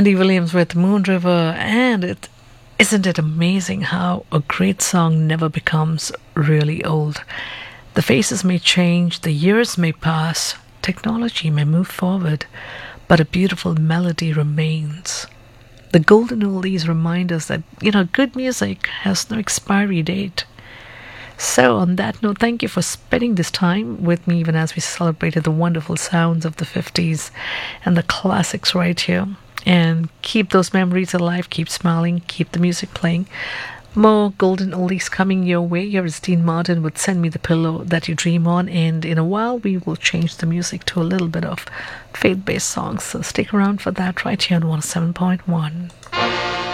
Andy Williams with Moon River, and isn't it amazing how a great song never becomes really old? The faces may change, the years may pass, technology may move forward, but a beautiful melody remains. The golden oldies remind us that, good music has no expiry date. So, on that note, thank you for spending this time with me even as we celebrated the wonderful sounds of the 50s and the classics right here. And keep those memories alive, keep smiling, keep the music playing. More golden oldies coming your way. Here is Dean Martin with Send Me the Pillow That You Dream On. And in a while, we will change the music to a little bit of faith-based songs. So stick around for that right here on 107.1.